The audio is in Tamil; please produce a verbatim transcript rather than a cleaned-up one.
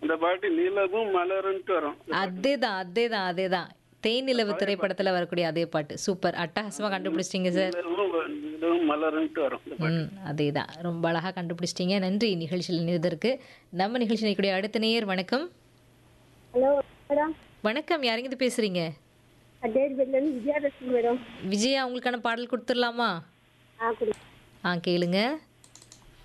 இந்த பாட்டு நிலவும் மலருன்ட்டு வரும். அதேதான் அதேதான் அதேதான் தேனிலவு திரைப்படத்துல வரக்கூடிய அதே பாட்டு. சூப்பர், அட்டகாசமா கண்டுபிடிச்சிட்டீங்க சார். நிலவும் நிலவும் மலருன்ட்டு வரும் இந்த பாட்டு. ம் அதேதான், ரொம்ப அழகா கண்டுபிடிச்சிட்டீங்க. நன்றி நிகழ்ச்சியில் இணைந்ததற்கு. நம்ம நிகழ்ச்சி நினைக்கக்கூடிய அடுத்த நேயர். வணக்கம். Hello madam. வணக்கம், யாருங்கிட்ட பேசுறீங்க? அட்டேரியிலேருந்து விஜயா பேசுகிறேன் மேடம். விஜயா, உங்களுக்கான பாடல் கொடுத்துடலாமா? ஆ கொடு. ஆ கேளுங்க.